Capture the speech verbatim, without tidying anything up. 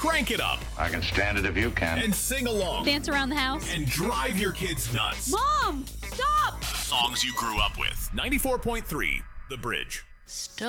Crank it up I can stand it if you can. and sing along Dance around the house. and drive your kids nuts. Mom, stop! Songs you grew up with. ninety-four point three, The Bridge. Stop.